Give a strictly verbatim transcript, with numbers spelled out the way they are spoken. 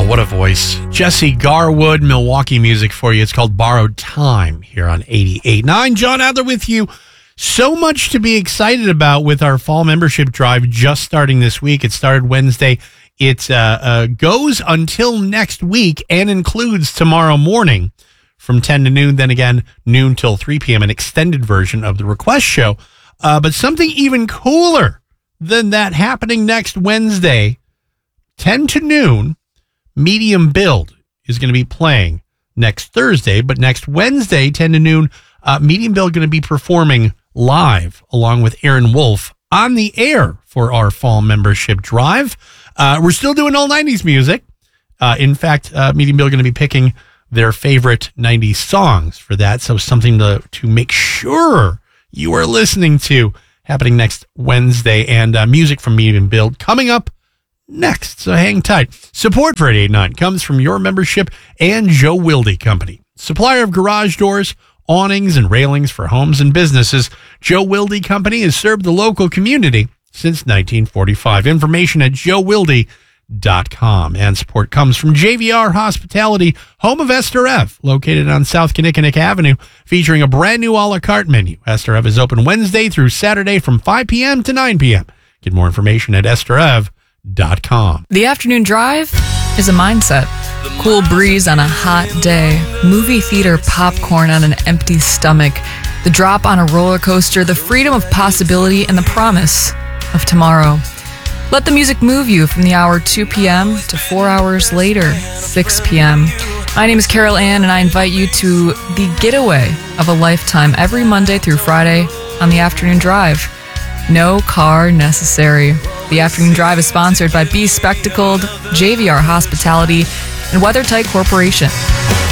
what a voice. Jesse Garwood, Milwaukee music for you. It's called Borrowed Time here on eighty-eight point nine. John Adler with you. So much to be excited about with our fall membership drive just starting this week. It started Wednesday. It uh, uh, goes until next week and includes tomorrow morning from ten to noon. Then again, noon till three p.m., an extended version of the request show. Uh, but something even cooler than that happening next Wednesday, ten to noon, Medium Build is going to be playing next Thursday. But next Wednesday, ten to noon, uh, Medium Build going to be performing live along with Aaron Wolf on the air for our fall membership drive. Uh, we're still doing all nineties music. Uh, in fact, uh, Medium Build going to be picking their favorite nineties songs for that. So something to, to make sure you are listening to happening next Wednesday, and uh, music from Medium Build coming up next. So hang tight. Support for eighty-eight point nine comes from your membership and Joe Wilde Company, supplier of garage doors, awnings, and railings for homes and businesses. Joe Wilde Company has served the local community since nineteen forty-five. Information at joe wilde dot com. And support comes from J V R Hospitality, home of Esther F., located on South Kinnickinnick Avenue, featuring a brand new a la carte menu. Esther F. is open Wednesday through Saturday from five p.m. to nine p.m. Get more information at esther f dot com. The afternoon drive is a mindset. Cool breeze on a hot day, movie theater popcorn on an empty stomach, the drop on a roller coaster, the freedom of possibility, and the promise of tomorrow. Let the music move you from the hour two p.m. to four hours later, six p.m. My name is Carol Ann, and I invite you to the getaway of a lifetime every Monday through Friday on the afternoon drive. No car necessary. The afternoon drive is sponsored by Be Spectacled, J V R Hospitality, and WeatherTight Corporation.